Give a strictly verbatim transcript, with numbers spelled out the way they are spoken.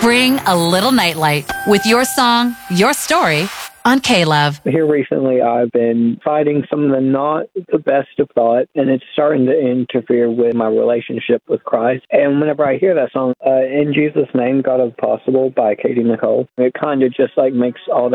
Bring a little nightlight with your song, your story on K-Love. Here recently, I've been fighting something that's not the best of thought, and it's starting to interfere with my relationship with Christ. And whenever I hear that song, uh, In Jesus' Name, God of Possible by Katie Nicole, it kind of just like makes all that